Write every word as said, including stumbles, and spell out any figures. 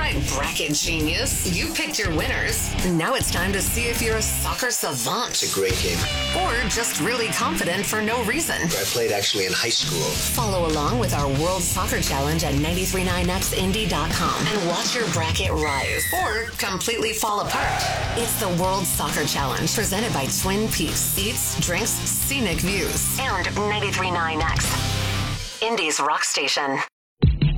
right, bracket genius. You picked your winners. Now it's time to see if you're a soccer savant. It's a great game. Or just really confident for no reason. I played actually in high school. Follow along with our World Soccer Challenge at nine three nine x indy dot com and watch your bracket rise or completely fall apart. It's the World Soccer Challenge presented by Twin Peaks. Eats, drinks, scenic views. And nine three nine X. Indy's Rock Station.